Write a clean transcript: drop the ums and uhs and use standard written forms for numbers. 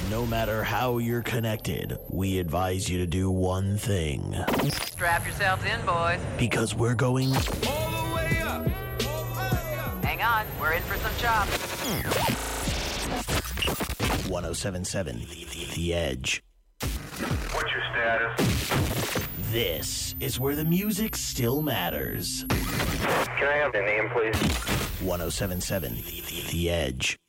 No matter how you're connected, we advise you to do one thing. Strap yourselves in, boys. Because we're going All the way up. Hang on, we're in for some chops. 1077 The Edge. What's your status? This is where the music still matters. Can I have the name, please? 1077 The Edge.